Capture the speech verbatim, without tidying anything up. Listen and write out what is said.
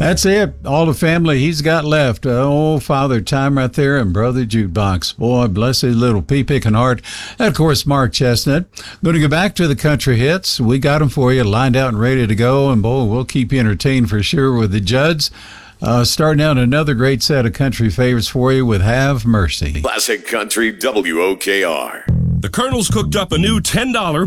That's it. All the family he's got left. Oh, Father Time right there and Brother Jukebox. Boy, bless his little pea-picking heart. And, of course, Mark Chestnut. Going to go back to the country hits. We got them for you lined out and ready to go. And, boy, we'll keep you entertained for sure with the Judds. Uh, starting out another great set of country favorites for you with Have Mercy. Classic Country W O K R. The Colonel's cooked up a new ten dollars